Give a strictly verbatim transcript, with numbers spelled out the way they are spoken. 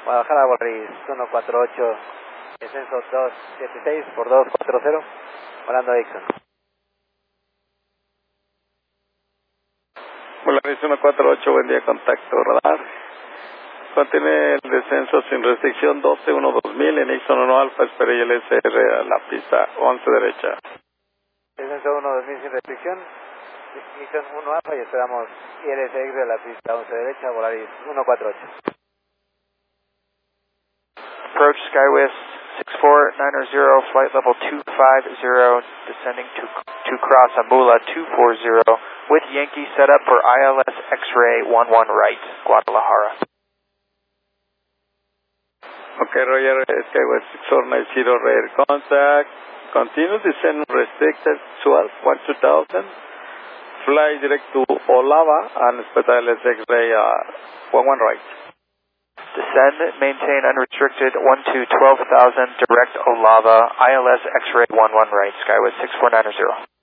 Guadalajara, Volaris uno cuatro ocho, descenso dos siete seis por dos cuatro cero, volando Dixon. Volaris uno cuatro ocho, buen día, contacto radar. Continúe el descenso sin restricción doce uno dos mil en Nixon uno Alfa, espere I L S R a la pista once derecha. Descenso uno dos mil sin restricción, Nixon uno Alfa y esperamos I L S R a la pista once derecha, Volaris uno cuatro ocho. Approach SkyWest six four nine zero, flight level two five zero, descending to to cross Ambula two four zero, with Yankee set up for I L S X-ray one one right, Guadalajara. Okay, Roger, SkyWest six four nine zero, radar contact, continue descent restricted twelve one two thousand, fly direct to Olava and expect I L S X-ray uh, one one right. Descend, maintain unrestricted one two twelve thousand, direct Olava, I L S X-ray one one right, SkyWest six four nine zero.